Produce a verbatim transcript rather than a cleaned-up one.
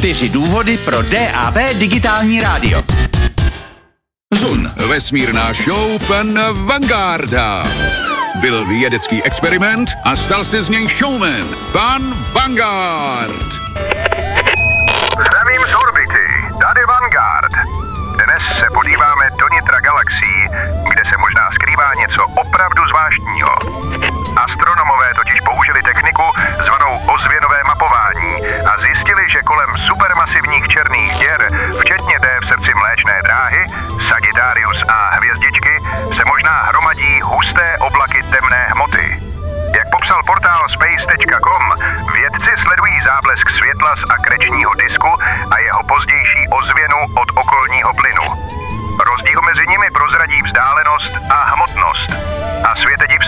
Čtyři důvody pro D A B digitální rádio. Zun. Vesmírná show pan Vangarda. Byl vědecký experiment a stal se z něj showman. Pan Vanguard. Zdravím z orbity, tady Vanguard. Dnes se podíváme do nitra galaxií, kde se možná skrývá něco opravdu zvláštního. Astronomové totiž použili techniku zvanou ozvěnové mapování a zjistili, že kolem supermasivních černých děr, včetně té v srdci Mléčné dráhy, Sagittarius a hvězdičky, se možná hromadí husté oblaky temné hmoty. Jak popsal portál space tečka com, vědci sledují záblesk světla z akrečního disku a jeho pozdější ozvěnu od okolního plynu. Rozdíl mezi nimi prozradí vzdálenost a hmotnost. A světe div